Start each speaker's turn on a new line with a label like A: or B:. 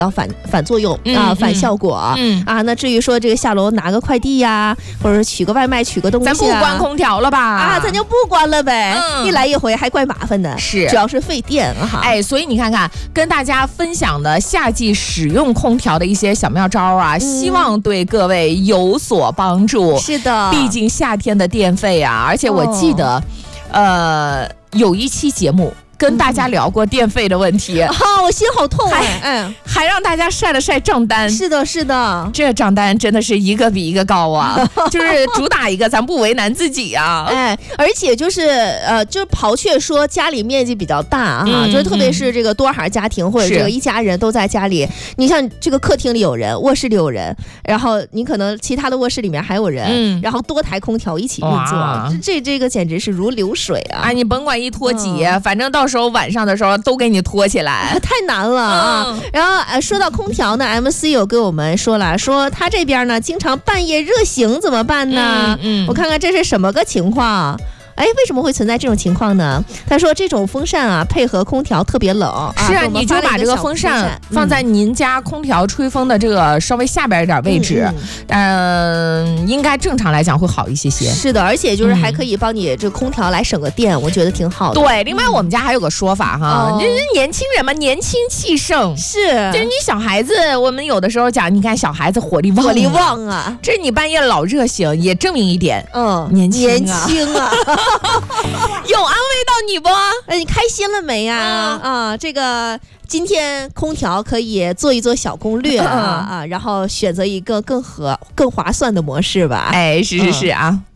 A: 反作用反效果那至于说这个下楼拿个快递呀，或者取个外卖取个东西咱
B: 不关空调了吧
A: 咱就不关了呗一来一回还怪麻烦的，
B: 是
A: 主要是费电
B: 所以你看看跟大家分享的夏季使用空调的一些小妙招希望对各位有所帮助。
A: 是的，
B: 毕竟夏天的电费而且我记得有一期节目跟大家聊过电费的问题
A: 我心好痛
B: 还让大家晒了晒账单。
A: 是的是的，
B: 这账单真的是一个比一个高就是主打一个咱不为难自己
A: 而且就是就是刨却说家里面积比较大就是特别是这个多孩家庭或者这个一家人都在家里，你像这个客厅里有人，卧室里有人，然后你可能其他的卧室里面还有人然后多台空调一起运作，这个简直是如流水
B: 你甭管一拖几反正到时候晚上的时候都给你拖起来
A: 太难了然后说到空调呢 MC 有跟我们说了，说他这边呢经常半夜热醒怎么办呢我看看这是什么个情况。为什么会存在这种情况呢？他说这种风扇配合空调特别冷
B: 是你就把这个风扇放在您家空调吹风的这个稍微下边一点位置应该正常来讲会好一些些。
A: 是的，而且就是还可以帮你这个空调来省个电我觉得挺好的。
B: 对，另外我们家还有个说法年轻人嘛，年轻气盛，
A: 是
B: 就是你小孩子，我们有的时候讲你看小孩子火力旺这你半夜老热醒也证明一点年轻有安慰到你不？
A: 你开心了没呀？这个今天空调可以做一做小攻略然后选择一个更划算的模式吧。
B: 是